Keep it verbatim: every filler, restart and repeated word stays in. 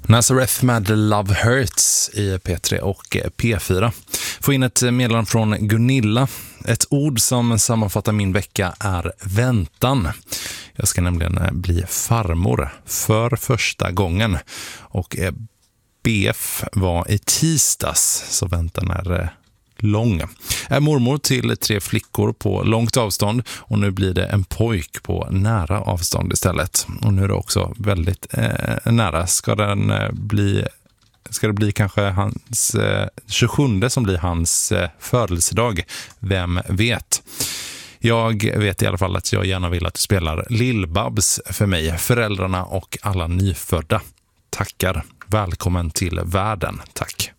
Nazareth med Love Hurts i P tre och P fyra. Få in ett meddelande från Gunilla. Ett ord som sammanfattar min vecka är väntan. Jag ska nämligen bli farmor för första gången. Och B F var i tisdags, så väntan är lång. Är mormor till tre flickor på långt avstånd och nu blir det en pojk på nära avstånd istället. Och nu är det också väldigt eh, nära. Ska den eh, bli ska det bli kanske hans eh, tjugosjunde som blir hans eh, födelsedag? Vem vet? Jag vet i alla fall att jag gärna vill att du spelar Lill-Babs för mig, föräldrarna och alla nyfödda. Tackar. Välkommen till världen. Tack.